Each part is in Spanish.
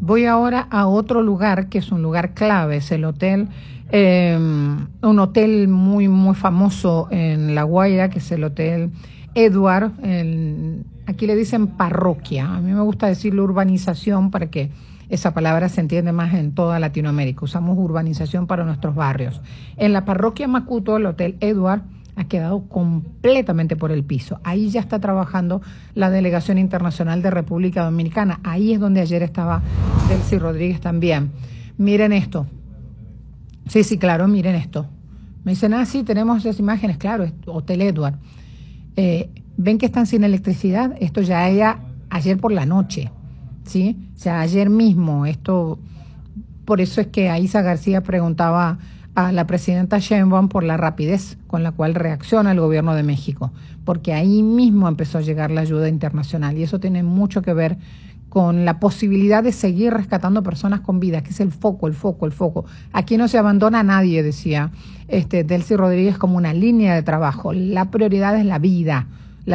Voy ahora a otro lugar que es un lugar clave, es el hotel, un hotel muy, muy famoso en La Guaira, que es el Hotel Edward. Aquí le dicen parroquia. A mí me gusta decirle urbanización para que esa palabra se entiende más en toda Latinoamérica. Usamos urbanización para nuestros barrios. En la parroquia Macuto, el Hotel Edward ha quedado completamente por el piso. Ahí ya está trabajando la Delegación Internacional de República Dominicana. Ahí es donde ayer estaba Delcy Rodríguez también. Miren esto. Sí, claro, miren esto. Me dicen, sí, tenemos esas imágenes, claro, es Hotel Edward. ¿Ven que están sin electricidad? Esto ya era ayer por la noche, ¿sí? O sea, ayer mismo, esto... Por eso es que Aísa García preguntaba a la presidenta Sheinbaum por la rapidez con la cual reacciona el gobierno de México, porque ahí mismo empezó a llegar la ayuda internacional y eso tiene mucho que ver con la posibilidad de seguir rescatando personas con vida, que es el foco. Aquí no se abandona a nadie, decía Delcy Rodríguez, como una línea de trabajo. La prioridad es la vida.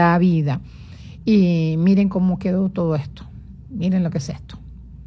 Y miren cómo quedó todo esto. Miren lo que es esto.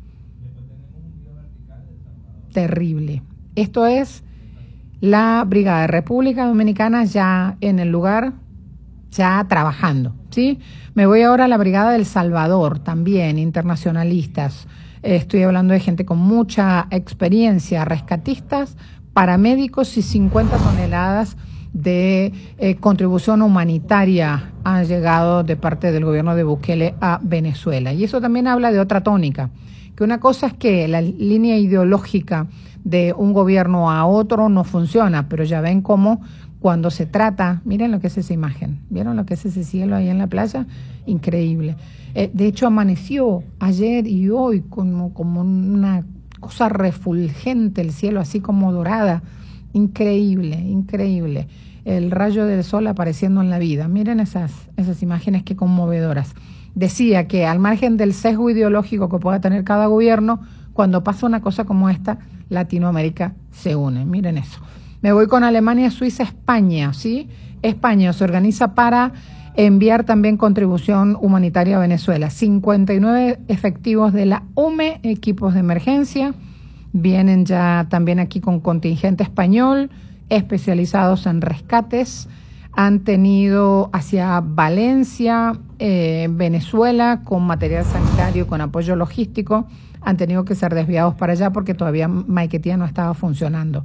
Terrible. Esto es la Brigada de República Dominicana ya en el lugar, ya trabajando, ¿sí? Me voy ahora a la Brigada del Salvador, también internacionalistas. Estoy hablando de gente con mucha experiencia, rescatistas, paramédicos y 50 toneladas de contribución humanitaria han llegado de parte del gobierno de Bukele a Venezuela. Y eso también habla de otra tónica, que una cosa es que la línea ideológica de un gobierno a otro no funciona, pero ya ven cómo cuando se trata, miren lo que es esa imagen, ¿vieron lo que es ese cielo ahí en la playa? Increíble. De hecho, amaneció ayer y hoy como una cosa refulgente, el cielo así como dorada, increíble. El rayo del sol apareciendo en la vida. Miren esas imágenes, qué conmovedoras. Decía que al margen del sesgo ideológico que pueda tener cada gobierno, cuando pasa una cosa como esta, Latinoamérica se une. Miren eso. Me voy con Alemania, Suiza, España, ¿sí? España se organiza para enviar también contribución humanitaria a Venezuela. 59 efectivos de la UME, equipos de emergencia, vienen ya también aquí con contingente español, especializados en rescates. Han tenido hacia Valencia, Venezuela, con material sanitario, con apoyo logístico. Han tenido que ser desviados para allá porque todavía Maiquetía no estaba funcionando.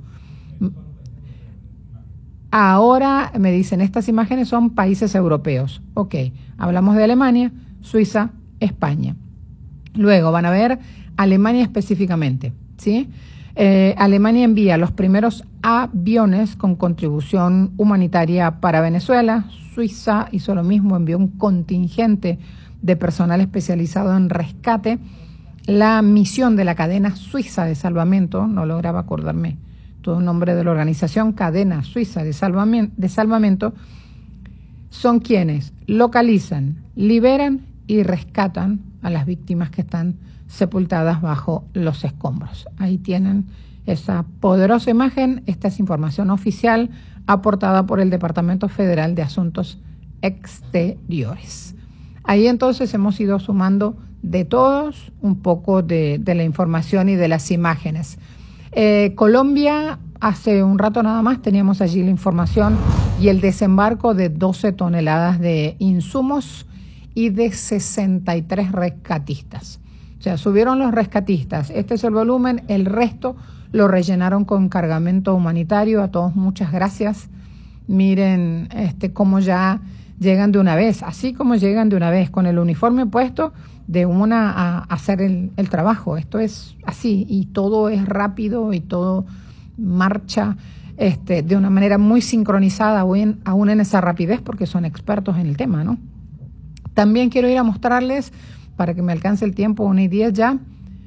Ahora me dicen, estas imágenes son países europeos. Ok, hablamos de Alemania, Suiza, España. Luego van a ver Alemania específicamente, ¿sí? Alemania envía los primeros aviones con contribución humanitaria para Venezuela. Suiza hizo lo mismo, envió un contingente de personal especializado en rescate. La misión de la cadena suiza de salvamento, no lograba acordarme todo el nombre de la organización, Cadena Suiza de Salvamento, son quienes localizan, liberan y rescatan a las víctimas que están sepultadas bajo los escombros. Ahí tienen esa poderosa imagen. Esta es información oficial aportada por el Departamento Federal de Asuntos Exteriores. Ahí entonces hemos ido sumando de todos un poco de la información y de las imágenes. Colombia, hace un rato nada más teníamos allí la información y el desembarco de 12 toneladas de insumos y de 63 rescatistas. O sea, subieron los rescatistas. Este es el volumen, el resto lo rellenaron con cargamento humanitario. A todos muchas gracias. Miren cómo ya llegan de una vez, así como llegan de una vez, con el uniforme puesto, de una a hacer el trabajo. Esto es así y todo es rápido y todo marcha de una manera muy sincronizada, aún en esa rapidez, porque son expertos en el tema, ¿no? También quiero ir a mostrarles, para que me alcance el tiempo, 1:10 ya.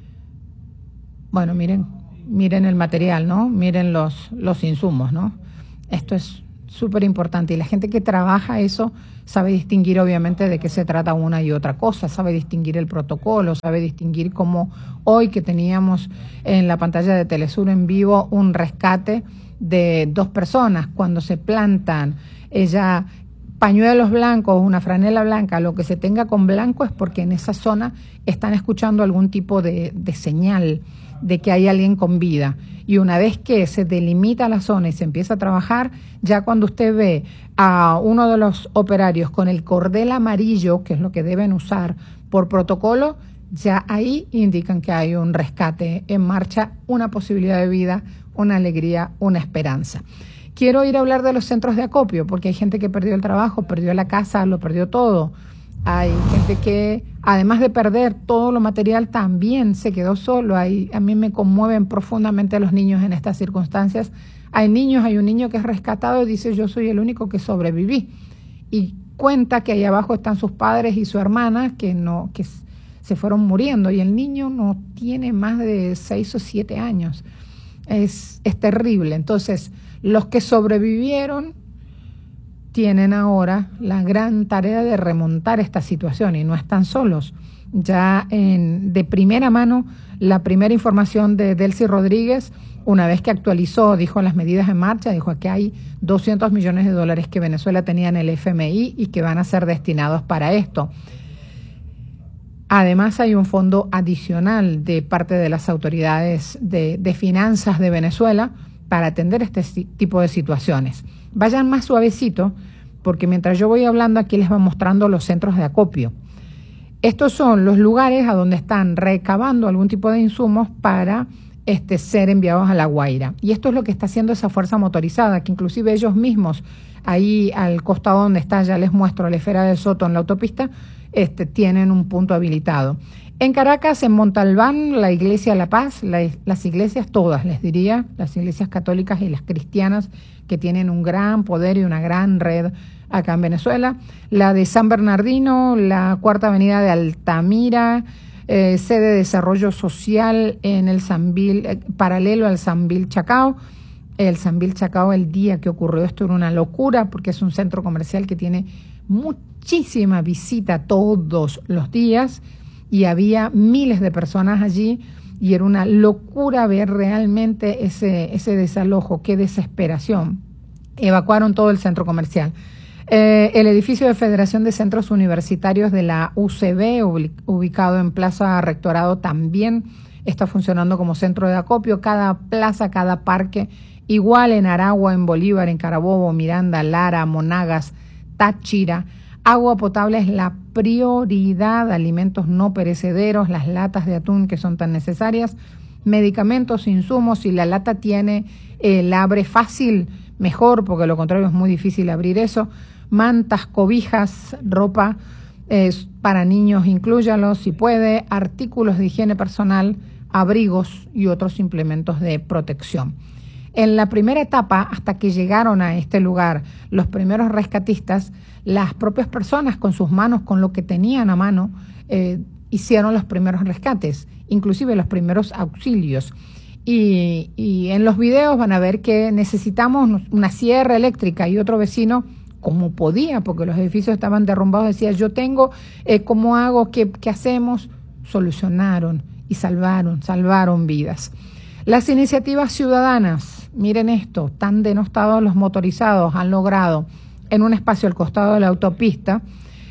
Bueno, miren el material, ¿no? Miren los insumos, ¿no? Esto es súper importante y la gente que trabaja eso sabe distinguir obviamente de qué se trata una y otra cosa, sabe distinguir el protocolo, sabe distinguir cómo hoy que teníamos en la pantalla de Telesur en vivo un rescate de 2 personas cuando se plantan, ella pañuelos blancos, una franela blanca, lo que se tenga con blanco es porque en esa zona están escuchando algún tipo de señal de que hay alguien con vida. Y una vez que se delimita la zona y se empieza a trabajar, ya cuando usted ve a uno de los operarios con el cordel amarillo, que es lo que deben usar por protocolo, ya ahí indican que hay un rescate en marcha, una posibilidad de vida, una alegría, una esperanza. Quiero ir a hablar de los centros de acopio, porque hay gente que perdió el trabajo, perdió la casa, lo perdió todo. Hay gente que, además de perder todo lo material, también se quedó solo. A mí me conmueven profundamente los niños en estas circunstancias. Hay un niño que es rescatado y dice, yo soy el único que sobreviví. Y cuenta que ahí abajo están sus padres y su hermana que se fueron muriendo. Y el niño no tiene más de 6 o 7 años. Es terrible. Entonces, los que sobrevivieron tienen ahora la gran tarea de remontar esta situación y no están solos. Ya de primera mano, la primera información de Delcy Rodríguez, una vez que actualizó, dijo las medidas en marcha, dijo que hay $200 millones que Venezuela tenía en el FMI y que van a ser destinados para esto. Además, hay un fondo adicional de parte de las autoridades de finanzas de Venezuela para atender este tipo de situaciones. Vayan más suavecito, porque mientras yo voy hablando aquí les voy mostrando los centros de acopio. Estos son los lugares a donde están recabando algún tipo de insumos para ser enviados a La Guaira. Y esto es lo que está haciendo esa fuerza motorizada, que inclusive ellos mismos, ahí al costado donde está, ya les muestro la esfera de Soto en la autopista, tienen un punto habilitado. En Caracas, en Montalbán, la Iglesia La Paz, las iglesias todas, les diría, las iglesias católicas y las cristianas, que tienen un gran poder y una gran red acá en Venezuela. La de San Bernardino, la Cuarta Avenida de Altamira, sede de desarrollo social en el Sambil, paralelo al Sambil Chacao. El Sambil Chacao, el día que ocurrió esto era una locura, porque es un centro comercial que tiene muchísima visita todos los días, y había miles de personas allí y era una locura ver realmente ese desalojo, qué desesperación. Evacuaron todo el centro comercial. El edificio de Federación de Centros Universitarios de la UCB, ubicado en Plaza Rectorado, también está funcionando como centro de acopio. Cada plaza, cada parque, igual en Aragua, en Bolívar, en Carabobo, Miranda, Lara, Monagas, Táchira. Agua potable es la prioridad, alimentos no perecederos, las latas de atún que son tan necesarias, medicamentos, insumos. Si la lata tiene el abre fácil, mejor, porque lo contrario es muy difícil abrir eso. Mantas, cobijas, ropa para niños, inclúyalos si puede, artículos de higiene personal, abrigos y otros implementos de protección. En la primera etapa, hasta que llegaron a este lugar los primeros rescatistas, las propias personas con sus manos, con lo que tenían a mano, hicieron los primeros rescates, inclusive los primeros auxilios. Y en los videos van a ver que necesitamos una sierra eléctrica, y otro vecino, como podía, porque los edificios estaban derrumbados, decía, yo tengo, ¿cómo hago? ¿Qué hacemos? Solucionaron y salvaron vidas. Las iniciativas ciudadanas, miren esto, tan denostados los motorizados, han logrado en un espacio al costado de la autopista,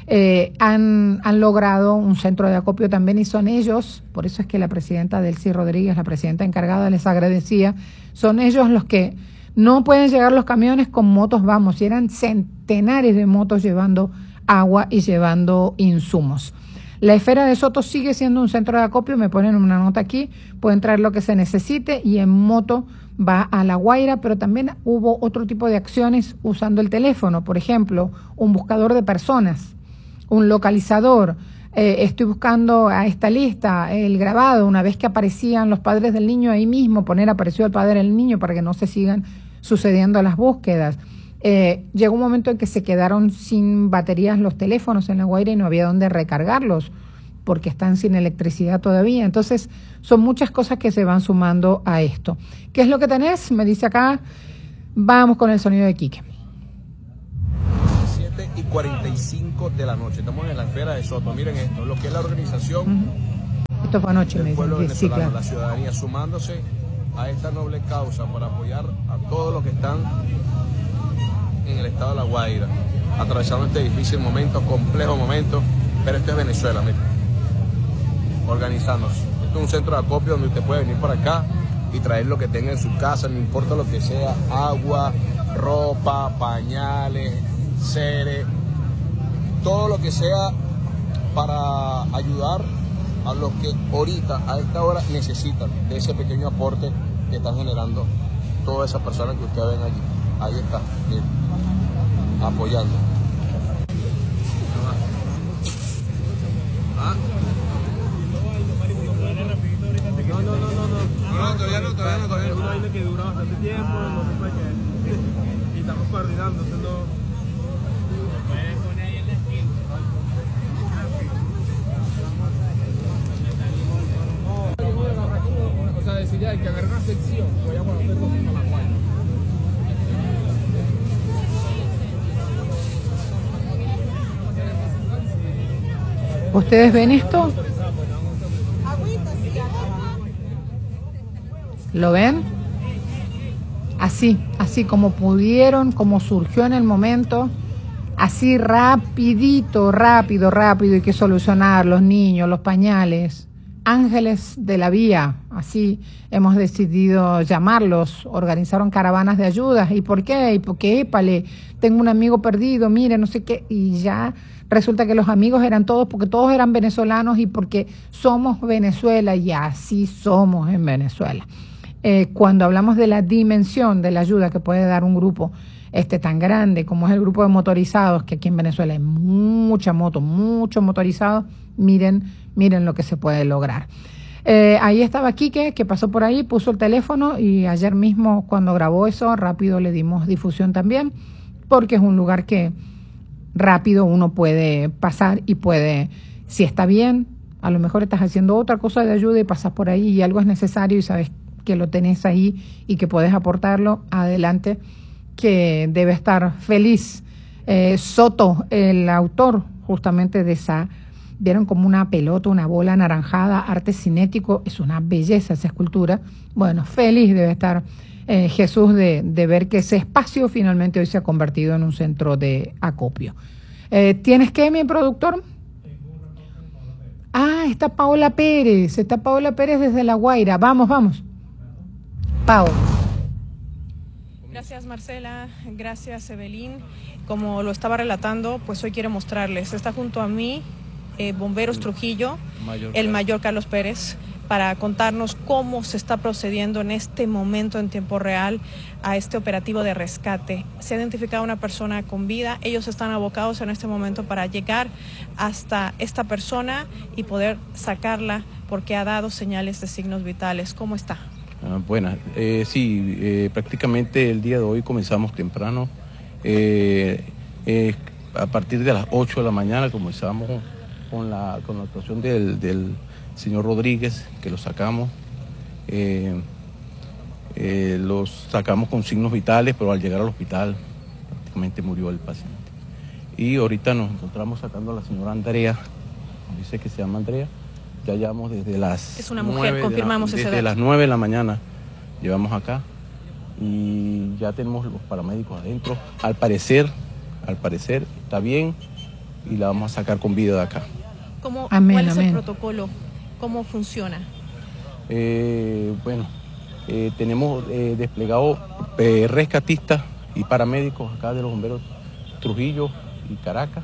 han logrado un centro de acopio también, y son ellos, por eso es que la presidenta Delcy Rodríguez, la presidenta encargada, les agradecía, son ellos los que no pueden llegar los camiones con motos, y eran centenares de motos llevando agua y llevando insumos. La esfera de Soto sigue siendo un centro de acopio, me ponen una nota aquí, pueden traer lo que se necesite y en moto va a La Guaira, pero también hubo otro tipo de acciones usando el teléfono, por ejemplo, un buscador de personas, un localizador, estoy buscando a esta lista, el grabado, una vez que aparecían los padres del niño ahí mismo, apareció el padre del niño para que no se sigan sucediendo las búsquedas. Llegó un momento en que se quedaron sin baterías los teléfonos en La Guaira y no había dónde recargarlos porque están sin electricidad todavía. Entonces, son muchas cosas que se van sumando a esto. ¿Qué es lo que tenés? Me dice acá, vamos con el sonido de Quique. 7:45 de la noche, estamos en la esfera de Soto. Miren esto, lo que es la organización. Esto fue anoche, del pueblo venezolano, sí, claro. La ciudadanía sumándose a esta noble causa para apoyar a todos los que están en el estado de La Guaira. atravesando este difícil momento, complejo momento, pero esto es Venezuela, mira, organizarnos. Esto es un centro de acopio donde usted puede venir por acá y traer lo que tenga en su casa, no importa lo que sea, agua, ropa, pañales, seres, todo lo que sea para ayudar a los que ahorita, a esta hora, necesitan de ese pequeño aporte que están generando todas esas personas que ustedes ven allí. Ahí está, miren, apoyando. ¿Ah? No, todavía no. Es una vaina que dura bastante tiempo, entonces pues que y estamos coordinando, haciendo. O sea, decir ya, hay que agarrar una sección, voy a poner con la cual. ¿Ustedes ven esto? ¿Lo ven? Así como pudieron, como surgió en el momento, así rápido, hay que solucionar los niños, los pañales, ángeles de la vía, así hemos decidido llamarlos, organizaron caravanas de ayudas. ¿Y por qué? Y porque, épale, tengo un amigo perdido, mire, no sé qué, y ya resulta que los amigos eran todos, porque todos eran venezolanos y porque somos Venezuela y así somos en Venezuela. Cuando hablamos de la dimensión de la ayuda que puede dar un grupo tan grande como es el grupo de motorizados, que aquí en Venezuela hay mucha moto, mucho motorizado, miren lo que se puede lograr. Ahí estaba Quique, que pasó por ahí, puso el teléfono y ayer mismo cuando grabó eso, rápido le dimos difusión también, porque es un lugar que rápido uno puede pasar y puede, si está bien, a lo mejor estás haciendo otra cosa de ayuda y pasas por ahí y algo es necesario y sabes que lo tenés ahí y que puedes aportarlo, adelante, que debe estar feliz. Soto, el autor justamente de esa, vieron como una pelota, una bola anaranjada, arte cinético, es una belleza esa escultura. Bueno, feliz debe estar Jesús de ver que ese espacio finalmente hoy se ha convertido en un centro de acopio. ¿Tienes qué, mi productor? Ah, está Paola Pérez desde La Guaira. Vamos. Pau. Gracias, Marcela, gracias, Evelyn. Como lo estaba relatando, pues hoy quiero mostrarles. Está junto a mí Bomberos Trujillo, el mayor Carlos Pérez, para contarnos cómo se está procediendo en este momento en tiempo real a este operativo de rescate. Se ha identificado una persona con vida, ellos están abocados en este momento para llegar hasta esta persona y poder sacarla porque ha dado señales de signos vitales. ¿Cómo está? Buenas, prácticamente el día de hoy comenzamos temprano, a partir de las 8 de la mañana comenzamos con la actuación del señor Rodríguez, que lo sacamos, los sacamos con signos vitales, pero al llegar al hospital prácticamente murió el paciente. Y ahorita nos encontramos sacando a la señora Andrea, dice que se llama Andrea. Ya llevamos desde las... Es una mujer, confirmamos ese dato. Desde las 9 de la mañana llevamos acá y ya tenemos los paramédicos adentro. Al parecer está bien y la vamos a sacar con vida de acá. ¿Cuál es el protocolo? ¿Cómo funciona? Tenemos desplegado rescatistas y paramédicos acá de los bomberos Trujillo y Caracas.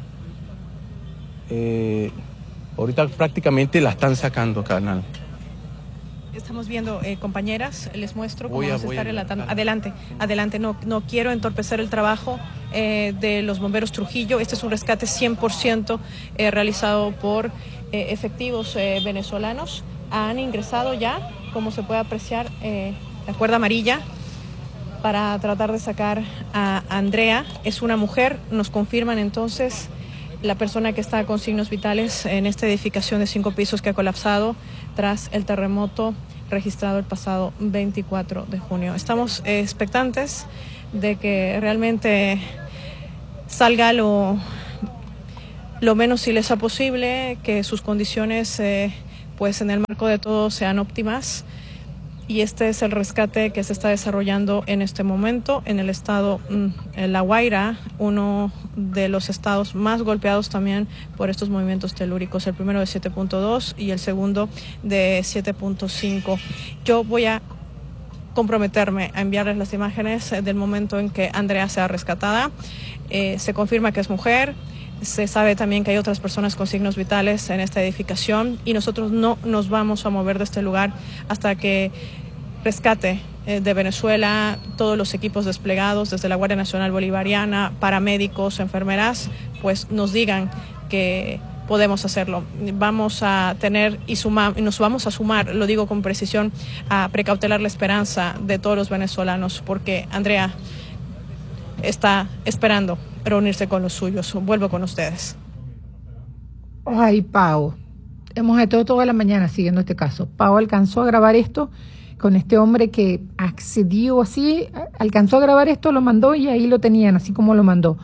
Ahorita prácticamente la están sacando, carnal. Estamos viendo, compañeras, les muestro cómo se está relatando. Adelante, no quiero entorpecer el trabajo de los bomberos Trujillo. Este es un rescate 100% realizado por efectivos venezolanos. Han ingresado ya, como se puede apreciar, la cuerda amarilla para tratar de sacar a Andrea. Es una mujer, nos confirman entonces la persona que está con signos vitales en esta edificación de 5 pisos que ha colapsado tras el terremoto registrado el pasado 24 de junio. Estamos expectantes de que realmente salga lo menos ilesa posible, que sus condiciones pues en el marco de todo sean óptimas. Y este es el rescate que se está desarrollando en este momento en el estado La Guaira, uno de los estados más golpeados también por estos movimientos telúricos, el primero de 7.2 y el segundo de 7.5. Yo voy a comprometerme a enviarles las imágenes del momento en que Andrea sea rescatada. Se confirma que es mujer. Se sabe también que hay otras personas con signos vitales en esta edificación y nosotros no nos vamos a mover de este lugar hasta que rescate de Venezuela, todos los equipos desplegados desde la Guardia Nacional Bolivariana, paramédicos, enfermeras, pues nos digan que podemos hacerlo. Vamos a tener nos vamos a sumar, lo digo con precisión, a precautelar la esperanza de todos los venezolanos, porque Andrea está esperando reunirse con los suyos. Vuelvo con ustedes. Ay, Pau, hemos estado toda la mañana siguiendo este caso. Pau alcanzó a grabar esto con este hombre que accedió así, alcanzó a grabar esto, lo mandó y ahí lo tenían, así como lo mandó.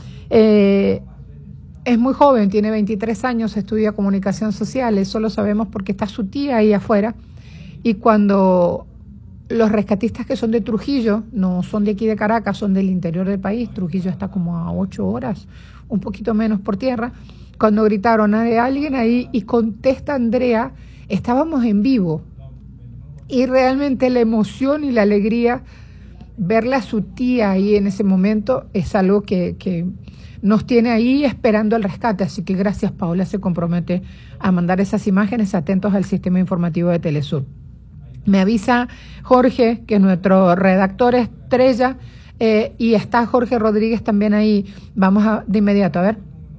Es muy joven, tiene 23 años, estudia comunicación social, eso lo sabemos porque está su tía ahí afuera. Y cuando los rescatistas que son de Trujillo, no son de aquí de Caracas, son del interior del país, Trujillo está como a 8 horas, un poquito menos por tierra, cuando gritaron a alguien ahí y contesta Andrea, estábamos en vivo. Y realmente la emoción y la alegría, verla a su tía ahí en ese momento, es algo que nos tiene ahí esperando el rescate. Así que gracias, Paula se compromete a mandar esas imágenes, atentos al sistema informativo de Telesur. Me avisa Jorge, que es nuestro redactor estrella, y está Jorge Rodríguez también ahí. Vamos de inmediato, a ver.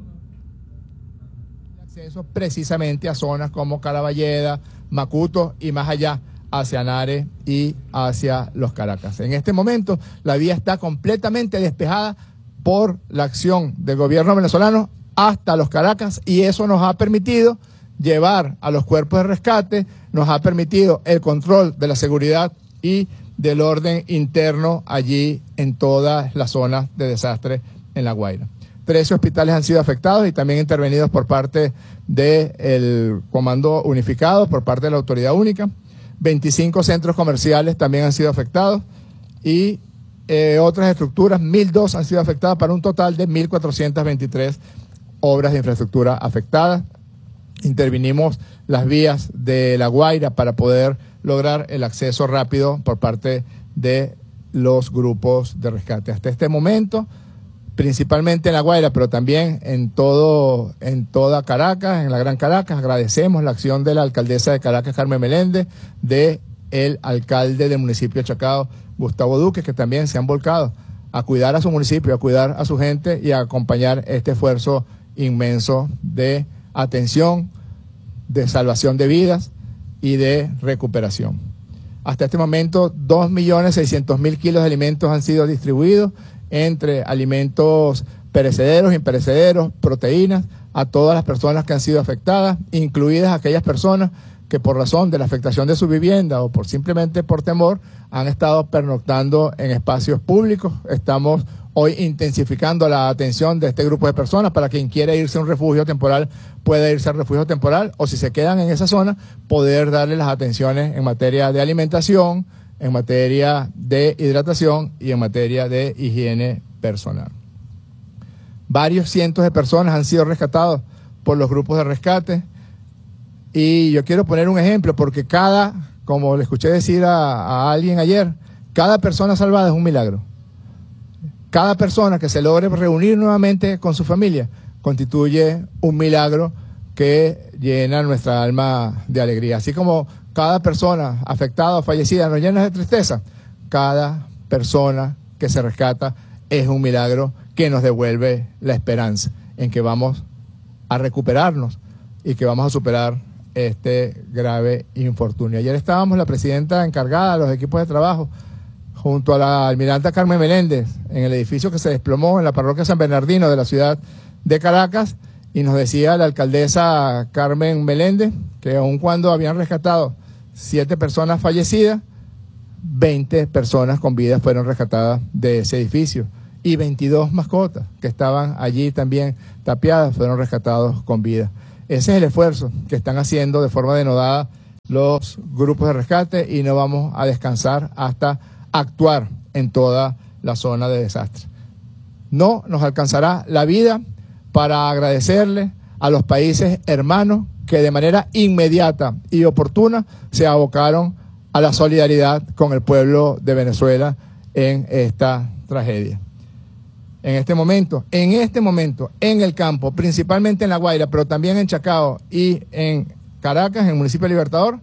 Acceso precisamente a zonas como Caraballeda, Macuto y más allá, hacia Nare y hacia los Caracas. En este momento la vía está completamente despejada por la acción del gobierno venezolano hasta los Caracas, y eso nos ha permitido llevar a los cuerpos de rescate, nos ha permitido el control de la seguridad y del orden interno allí en todas las zonas de desastre en La Guaira. 13 hospitales han sido afectados y también intervenidos por parte del Comando Unificado, por parte de la Autoridad Única. 25 centros comerciales también han sido afectados y otras estructuras, 1.002 han sido afectadas para un total de 1.423 obras de infraestructura afectadas. Intervinimos las vías de La Guaira para poder lograr el acceso rápido por parte de los grupos de rescate. Hasta este momento, principalmente en La Guaira, pero también en toda Caracas, en la Gran Caracas, agradecemos la acción de la alcaldesa de Caracas, Carmen Meléndez, de el alcalde del municipio de Chacao, Gustavo Duque, que también se han volcado a cuidar a su municipio, a cuidar a su gente y a acompañar este esfuerzo inmenso de atención, de salvación de vidas y de recuperación. Hasta este momento, 2.600.000 kilos de alimentos han sido distribuidos entre alimentos perecederos, imperecederos, proteínas, a todas las personas que han sido afectadas, incluidas aquellas personas que por razón de la afectación de su vivienda o simplemente por temor han estado pernoctando en espacios públicos. Estamos hoy intensificando la atención de este grupo de personas para quien quiera irse a un refugio temporal pueda irse al refugio temporal, o si se quedan en esa zona, poder darle las atenciones en materia de alimentación, en materia de hidratación y en materia de higiene personal. Varios cientos de personas han sido rescatados por los grupos de rescate y yo quiero poner un ejemplo porque como le escuché decir a alguien ayer, cada persona salvada es un milagro. Cada persona que se logre reunir nuevamente con su familia constituye un milagro que llena nuestra alma de alegría. Así como cada persona afectada o fallecida nos llena de tristeza, cada persona que se rescata es un milagro que nos devuelve la esperanza en que vamos a recuperarnos y que vamos a superar este grave infortunio. Ayer estábamos la presidenta encargada de los equipos de trabajo junto a la almiranta Carmen Meléndez en el edificio que se desplomó en la parroquia San Bernardino de la ciudad de Caracas, y nos decía la alcaldesa Carmen Meléndez que aun cuando habían rescatado 7 personas fallecidas, 20 personas con vida fueron rescatadas de ese edificio y 22 mascotas que estaban allí también tapiadas fueron rescatados con vida. Ese es el esfuerzo que están haciendo de forma denodada los grupos de rescate y no vamos a descansar hasta actuar en toda la zona de desastre. no nos alcanzará la vida para agradecerle a los países hermanos que de manera inmediata y oportuna se abocaron a la solidaridad con el pueblo de Venezuela en esta tragedia. En este momento, en el campo, principalmente en La Guaira, pero también en Chacao y en Caracas, en el municipio de Libertador,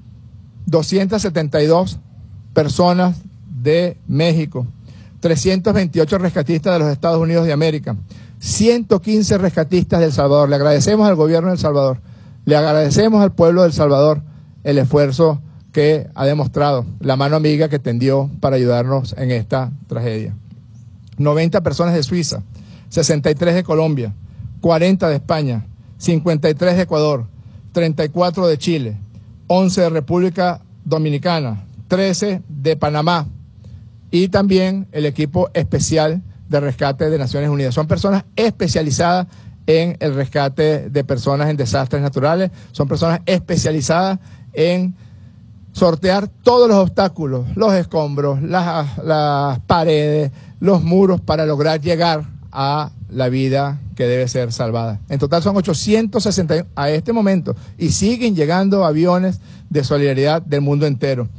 272 personas de México, 328 rescatistas de los Estados Unidos de América, 115 rescatistas de El Salvador. Le agradecemos al gobierno de El Salvador, le agradecemos al pueblo de El Salvador el esfuerzo que ha demostrado, la mano amiga que tendió para ayudarnos en esta tragedia. 90 personas de Suiza, 63 de Colombia, 40 de España, 53 de Ecuador, 34 de Chile, 11 de República Dominicana, 13 de Panamá y también el equipo especial de rescate de Naciones Unidas. Son personas especializadas en el rescate de personas en desastres naturales, son personas especializadas en sortear todos los obstáculos, los escombros, las paredes, los muros para lograr llegar a la vida que debe ser salvada. En total son 861 a este momento y siguen llegando aviones de solidaridad del mundo entero.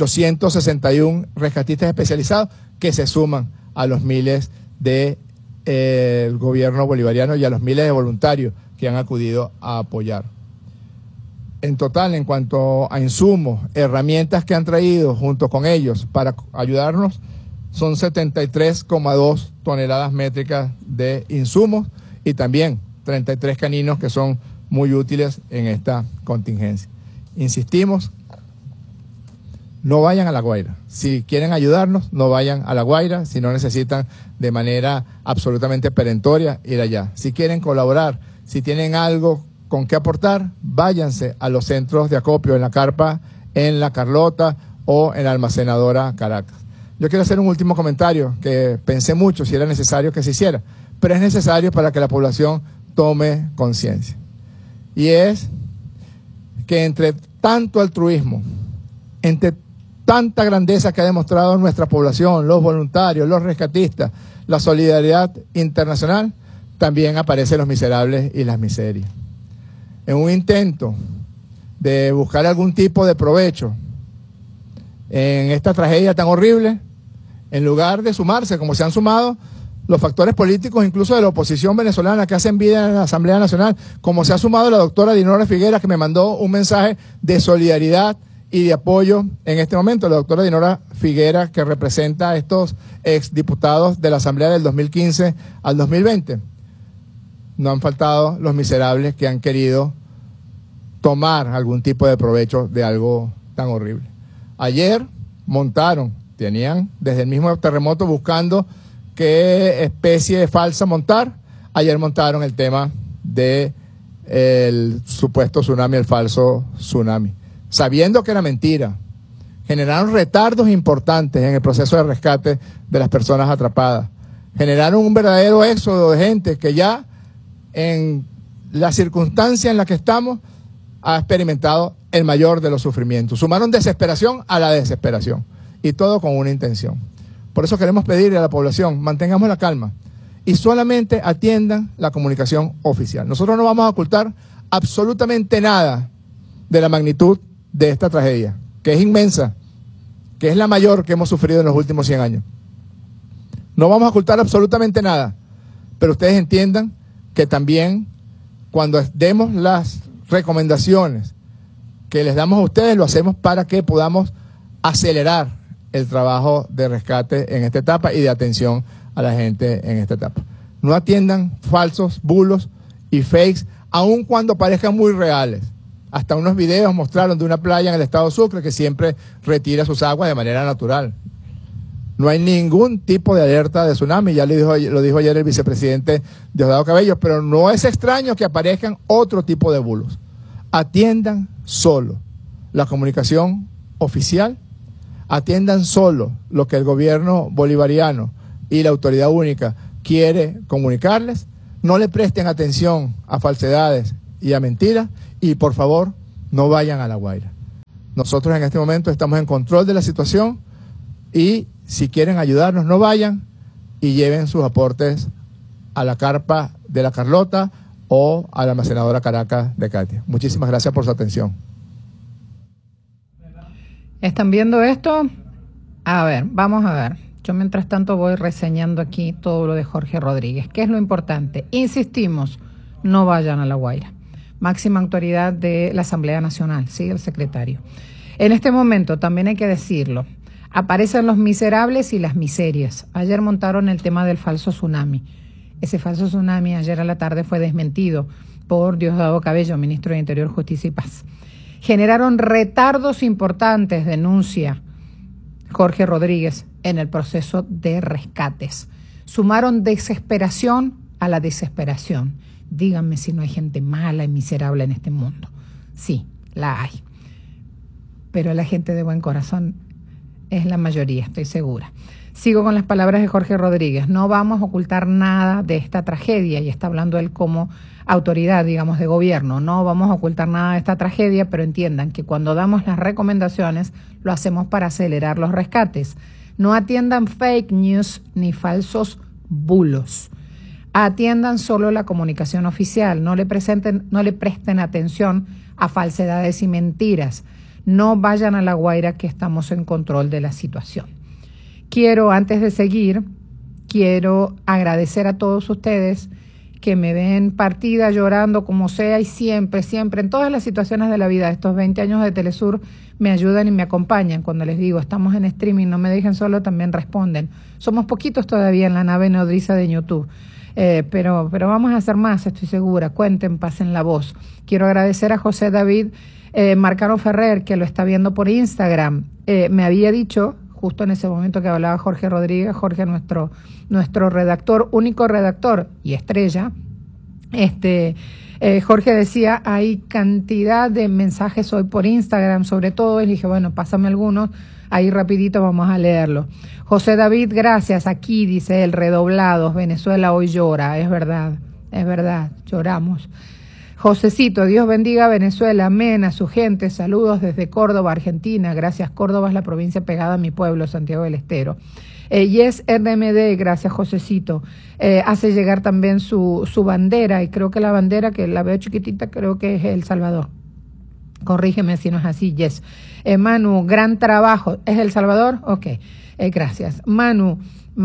861 rescatistas especializados que se suman a los miles del gobierno bolivariano y a los miles de voluntarios que han acudido a apoyar. En total, en cuanto a insumos, herramientas que han traído junto con ellos para ayudarnos, son 73,2 toneladas métricas de insumos y también 33 caninos que son muy útiles en esta contingencia. Insistimos, no vayan a La Guaira. Si quieren ayudarnos, no vayan a La Guaira. Si no necesitan de manera absolutamente perentoria, ir allá. Si quieren colaborar, si tienen algo con qué aportar, váyanse a los centros de acopio en La Carpa, en La Carlota o en la almacenadora Caracas. Yo quiero hacer un último comentario que pensé mucho si era necesario que se hiciera, pero es necesario para que la población tome conciencia. Y es que entre tanto altruismo, entre tanta grandeza que ha demostrado nuestra población, los voluntarios, los rescatistas, la solidaridad internacional, también aparecen los miserables y las miserias. En un intento de buscar algún tipo de provecho en esta tragedia tan horrible, en lugar de sumarse, como se han sumado los factores políticos, incluso de la oposición venezolana que hacen vida en la Asamblea Nacional, como se ha sumado la doctora Dinora Figuera, que me mandó un mensaje de solidaridad y de apoyo en este momento, la doctora Dinora Figuera, que representa a estos exdiputados de la Asamblea del 2015 al 2020. No han faltado los miserables que han querido tomar algún tipo de provecho de algo tan horrible. Ayer tenían desde el mismo terremoto buscando qué especie de falsa montar. Ayer montaron el tema del supuesto tsunami, el falso tsunami, sabiendo que era mentira. Generaron retardos importantes en el proceso de rescate de las personas atrapadas. Generaron un verdadero éxodo de gente que ya en la circunstancia en la que estamos ha experimentado el mayor de los sufrimientos. Sumaron desesperación a la desesperación y todo con una intención. Por eso queremos pedirle a la población, mantengamos la calma y solamente atiendan la comunicación oficial. Nosotros no vamos a ocultar absolutamente nada de la magnitud de esta tragedia, que es inmensa, que es la mayor que hemos sufrido en los últimos 100 años. No vamos a ocultar absolutamente nada, pero ustedes entiendan que también cuando demos las recomendaciones que les damos a ustedes, lo hacemos para que podamos acelerar el trabajo de rescate en esta etapa y de atención a la gente en esta etapa. No atiendan falsos bulos y fakes, aun cuando parezcan muy reales. Hasta unos videos mostraron de una playa en el estado Sucre que siempre retira sus aguas de manera natural. No hay ningún tipo de alerta de tsunami, ya lo dijo ayer el vicepresidente Diosdado Cabello, pero no es extraño que aparezcan otro tipo de bulos. Atiendan solo la comunicación oficial, atiendan solo lo que el gobierno bolivariano y la autoridad única quiere comunicarles, no le presten atención a falsedades y a mentiras y por favor no vayan a La Guaira. Nosotros en este momento estamos en control de la situación y si quieren ayudarnos no vayan y lleven sus aportes a la carpa de la Carlota o a la almacenadora Caracas de Katia. Muchísimas gracias por su atención. ¿Están viendo esto? A ver, vamos a ver. Yo mientras tanto voy reseñando aquí todo lo de Jorge Rodríguez. ¿Qué es lo importante? Insistimos, no vayan a La Guaira. Máxima autoridad de la Asamblea Nacional, sí, el secretario. En este momento, también hay que decirlo, aparecen los miserables y las miserias. Ayer montaron el tema del falso tsunami. Ese falso tsunami ayer a la tarde fue desmentido por Diosdado Cabello, ministro de Interior, Justicia y Paz. Generaron retardos importantes, denuncia Jorge Rodríguez, en el proceso de rescates. Sumaron desesperación a la desesperación. Díganme si no hay gente mala y miserable en este mundo. Sí, la hay. Pero la gente de buen corazón es la mayoría, estoy segura. Sigo con las palabras de Jorge Rodríguez. No vamos a ocultar nada de esta tragedia, y está hablando él como autoridad, digamos, de gobierno. No vamos a ocultar nada de esta tragedia, pero entiendan que cuando damos las recomendaciones lo hacemos para acelerar los rescates. No atiendan fake news ni falsos bulos. Atiendan solo la comunicación oficial. No le presten atención a falsedades y mentiras. No vayan a La Guaira, que estamos en control de la situación. Antes de seguir, quiero agradecer a todos ustedes que me ven partida, llorando, como sea, y siempre, en todas las situaciones de la vida. Estos 20 años de Telesur me ayudan y me acompañan. Cuando les digo, estamos en streaming, no me dejen solo, también responden. Somos poquitos todavía en la nave nodriza de YouTube, pero vamos a hacer más, estoy segura. Cuenten, pasen la voz. Quiero agradecer a José David Marcano Ferrer, que lo está viendo por Instagram. Me había dicho, justo en ese momento que hablaba Jorge Rodríguez, Jorge, nuestro redactor, único redactor y estrella, Jorge decía, hay cantidad de mensajes hoy por Instagram, sobre todo, y dije, bueno, pásame algunos, ahí rapidito vamos a leerlo. José David, gracias, aquí dice él, redoblados, Venezuela hoy llora, es verdad, lloramos. Josecito, Dios bendiga a Venezuela, amén, a su gente, saludos desde Córdoba, Argentina, gracias. Córdoba es la provincia pegada a mi pueblo, Santiago del Estero. Yes RMD, gracias Josecito, hace llegar también su bandera, y creo que la bandera, que la veo chiquitita, creo que es El Salvador. Corrígeme si no es así, Yes. Manu, gran trabajo, ¿es El Salvador? Ok, gracias. Manu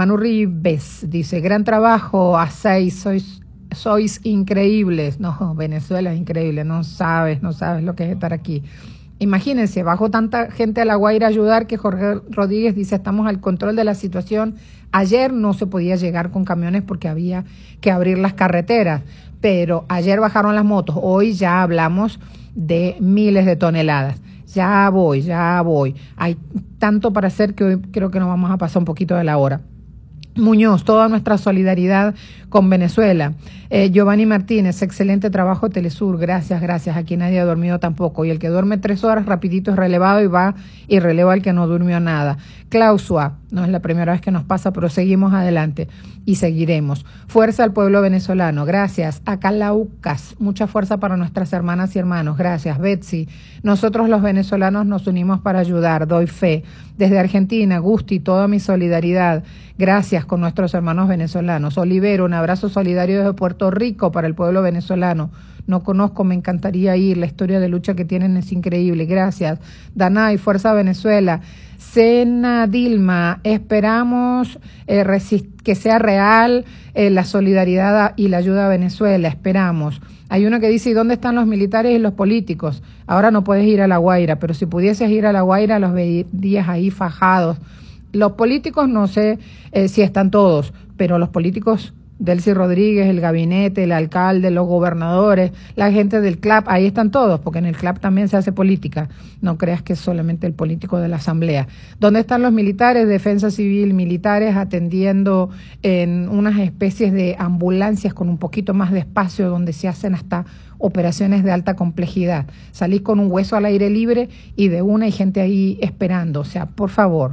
Rives dice, gran trabajo, a 6, sois increíbles. No, Venezuela es increíble, no sabes lo que es estar aquí. Imagínense, bajó tanta gente a La Guaira a ayudar que Jorge Rodríguez dice, estamos al control de la situación. Ayer no se podía llegar con camiones porque había que abrir las carreteras, pero ayer bajaron las motos. Hoy ya hablamos de miles de toneladas. Ya voy. Hay tanto para hacer que hoy creo que nos vamos a pasar un poquito de la hora. Muñoz, toda nuestra solidaridad con Venezuela. Giovanni Martínez, excelente trabajo Telesur, gracias, aquí nadie ha dormido tampoco, y el que duerme 3 horas rapidito es relevado y va y releva al que no durmió nada. Clausua, no es la primera vez que nos pasa, pero seguimos adelante y seguiremos. Fuerza al pueblo venezolano, gracias. Acalaucas, mucha fuerza para nuestras hermanas y hermanos, gracias. Betsy, nosotros los venezolanos nos unimos para ayudar, doy fe. Desde Argentina, Gusti, toda mi solidaridad, gracias con nuestros hermanos venezolanos. Olivero, un abrazo solidario desde Puerto Rico para el pueblo venezolano. No conozco, me encantaría ir, la historia de lucha que tienen es increíble, gracias. Danay, Fuerza Venezuela. Sena Dilma, esperamos que sea real la solidaridad y la ayuda a Venezuela, esperamos. Hay uno que dice, ¿y dónde están los militares y los políticos? Ahora no puedes ir a La Guaira, pero si pudieses ir a La Guaira los verías ahí fajados. Los políticos no sé si están todos, pero los políticos, Delcy Rodríguez, el gabinete, el alcalde, los gobernadores, la gente del CLAP, ahí están todos, porque en el CLAP también se hace política. No creas que es solamente el político de la asamblea. ¿Dónde están los militares? Defensa civil, militares atendiendo en unas especies de ambulancias con un poquito más de espacio, donde se hacen hasta operaciones de alta complejidad. Salís con un hueso al aire libre y de una hay gente ahí esperando. O sea, por favor.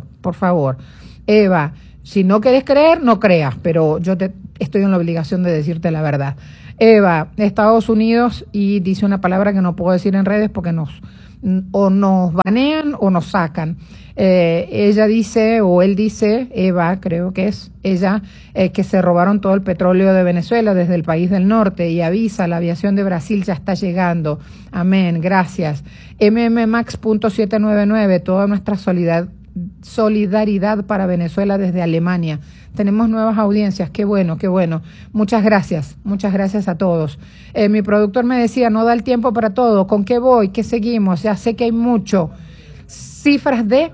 Eva, si no querés creer, no creas, pero yo estoy en la obligación de decirte la verdad. Eva, Estados Unidos, y dice una palabra que no puedo decir en redes porque nos o nos banean o nos sacan. Ella dice, o él dice, Eva creo que es ella, que se robaron todo el petróleo de Venezuela desde el país del norte y avisa, la aviación de Brasil ya está llegando. Amén, gracias. MMMax.799, toda nuestra solidaridad para Venezuela desde Alemania. Tenemos nuevas audiencias, qué bueno, qué bueno. Muchas gracias a todos. Mi productor me decía, no da el tiempo para todo, ¿con qué voy? ¿Qué seguimos? Ya sé que hay mucho. Cifras de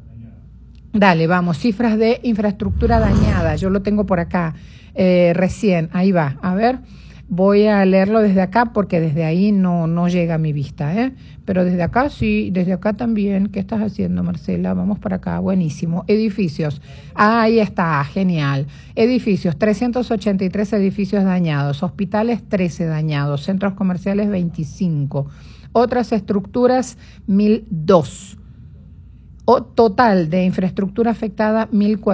infraestructura dañada, yo lo tengo por acá recién, ahí va, a ver, voy a leerlo desde acá porque desde ahí no llega a mi vista, pero desde acá sí, desde acá también. ¿Qué estás haciendo, Marcela? Vamos para acá, buenísimo. Edificios, ahí está, genial. Edificios, 383 edificios dañados, hospitales 13 dañados, centros comerciales 25, otras estructuras 1002. Total de infraestructura afectada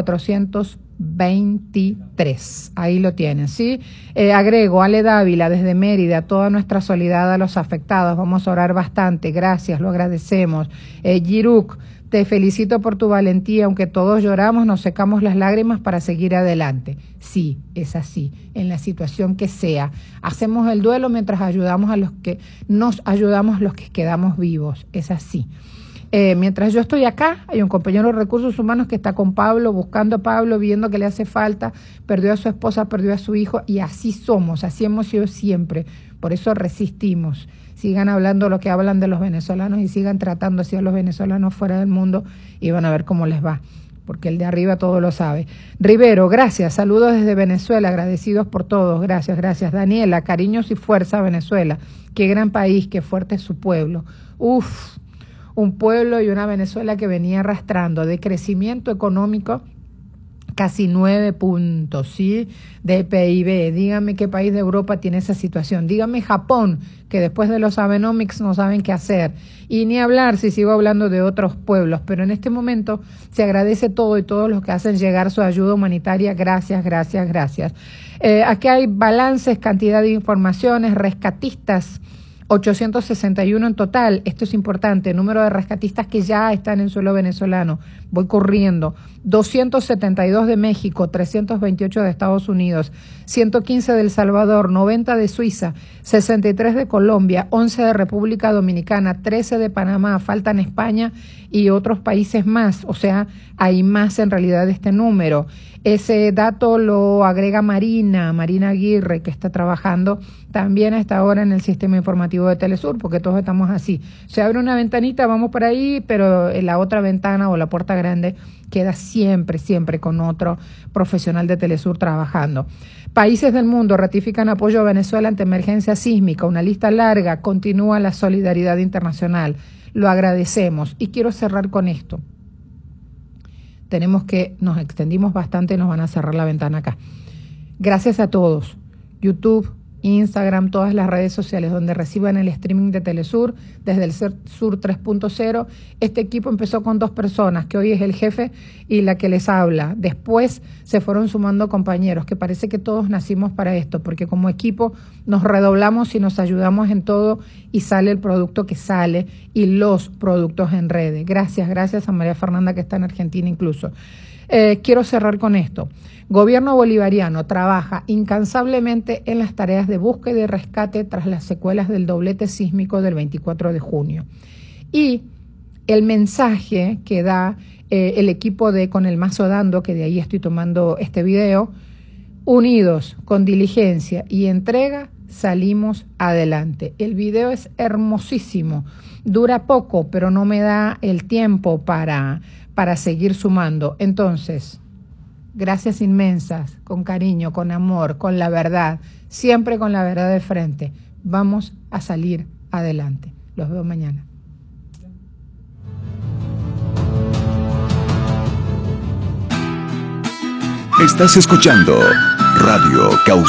1.423. Ahí lo tienen, ¿sí? Agrego, Ale Dávila desde Mérida, toda nuestra solidaridad a los afectados. Vamos a orar bastante. Gracias, lo agradecemos. Giruk, te felicito por tu valentía. Aunque todos lloramos, nos secamos las lágrimas para seguir adelante. Sí, es así, en la situación que sea. Hacemos el duelo mientras ayudamos a los que quedamos vivos. Es así. Mientras yo estoy acá, hay un compañero de recursos humanos que está con Pablo, buscando a Pablo, viendo que le hace falta, perdió a su esposa, perdió a su hijo, y así somos, así hemos sido siempre, por eso resistimos. Sigan hablando lo que hablan de los venezolanos y sigan tratando así a los venezolanos fuera del mundo y van a ver cómo les va, porque el de arriba todo lo sabe. Rivero, gracias, saludos desde Venezuela, agradecidos por todos, gracias. Daniela, cariños y fuerza a Venezuela, qué gran país, qué fuerte es su pueblo. Un pueblo y una Venezuela que venía arrastrando de crecimiento económico casi 9 puntos, ¿sí? De PIB. Dígame qué país de Europa tiene esa situación. Dígame Japón, que después de los Abenomics no saben qué hacer. Y ni hablar si sigo hablando de otros pueblos, pero en este momento se agradece todo y todos los que hacen llegar su ayuda humanitaria. Gracias. Aquí hay balances, cantidad de informaciones, rescatistas, 861 en total, esto es importante, número de rescatistas que ya están en suelo venezolano, voy corriendo, 272 de México, 328 de Estados Unidos, 115 de El Salvador, 90 de Suiza, 63 de Colombia, 11 de República Dominicana, 13 de Panamá, faltan España y otros países más, o sea, hay más en realidad de este número. Ese dato lo agrega Marina Aguirre, que está trabajando también a esta hora en el sistema informativo de Telesur, porque todos estamos así. Se abre una ventanita, vamos por ahí, pero en la otra ventana o la puerta grande queda siempre con otro profesional de Telesur trabajando. Países del mundo ratifican apoyo a Venezuela ante emergencia sísmica, una lista larga, continúa la solidaridad internacional. Lo agradecemos y quiero cerrar con esto. Nos extendimos bastante y nos van a cerrar la ventana acá. Gracias a todos, YouTube, Instagram, todas las redes sociales donde reciban el streaming de Telesur, desde el Sur 3.0. Este equipo empezó con 2 personas, que hoy es el jefe y la que les habla. Después se fueron sumando compañeros, que parece que todos nacimos para esto, porque como equipo nos redoblamos y nos ayudamos en todo y sale el producto que sale y los productos en redes. Gracias a María Fernanda, que está en Argentina incluso. Quiero cerrar con esto. Gobierno bolivariano trabaja incansablemente en las tareas de búsqueda y rescate tras las secuelas del doblete sísmico del 24 de junio. Y el mensaje que da el equipo de Con el Mazo Dando, que de ahí estoy tomando este video, unidos con diligencia y entrega, salimos adelante. El video es hermosísimo, dura poco, pero no me da el tiempo para seguir sumando. Entonces, gracias inmensas, con cariño, con amor, con la verdad, siempre con la verdad de frente. Vamos a salir adelante. Los veo mañana. Estás escuchando Radio Causa.